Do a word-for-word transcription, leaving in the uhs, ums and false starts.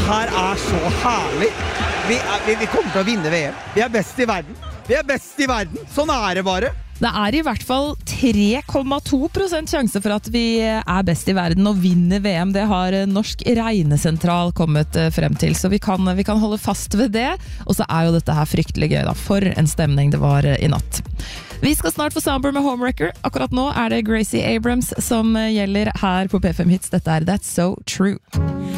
her er så herlig. Vi, er, vi, vi kommer til å vinne V M. Vi er best i verden. Vi er best i verden. Sånn er det bare. Det er i hvert fall tre komma to prosent sjanse for at vi er best i verden og vinner V M. Det har Norsk Regnesentral kommet frem til, så vi kan, vi kan holde fast ved det. Og så er jo dette her fryktelig gøy da. For en stemning det var i natt. Vi skal snart få Soundboard med Homewrecker. Akkurat nå er det Gracie Abrams som gjelder her på P fem Hits. Dette er That's So True.